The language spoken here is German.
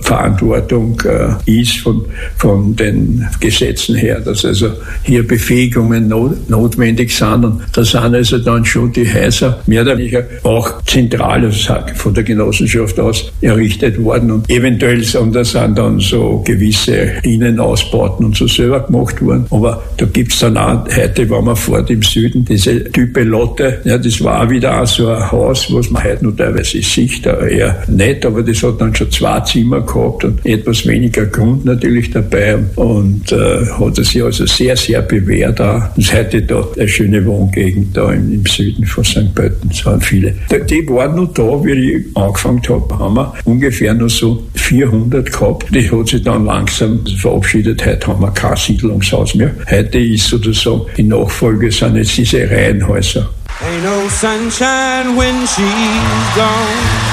Verantwortung ist von den Gesetzen her, dass also hier Befähigungen notwendig sind. Und da sind also dann schon die Häuser mehr oder weniger auch zentral, also von der Genossenschaft aus errichtet worden. Und eventuell sind dann so gewisse Innenausbauten und so selber gemacht worden. Aber da gibt's dann auch heute, wenn man fährt im Süden, diese Type Lotte, ja, das war auch wieder auch so ein Haus, was man heute noch teilweise sieht, eher nett, aber das hat dann schon 2 Zimmer gehabt und etwas weniger Grund natürlich dabei und hat es sich also sehr, sehr bewährt auch. Und es ist heute da eine schöne Wohngegend da im Süden von St. Pölten, es waren viele. Die waren noch da, wie ich angefangen habe, haben wir ungefähr noch so 400 gehabt. Die hat sich dann langsam verabschiedet. Heute haben wir kein Siedlungshaus mehr. Heute ist sozusagen die Nachfolge sind jetzt diese Reihenhäuser. Ain't no sunshine when she's gone.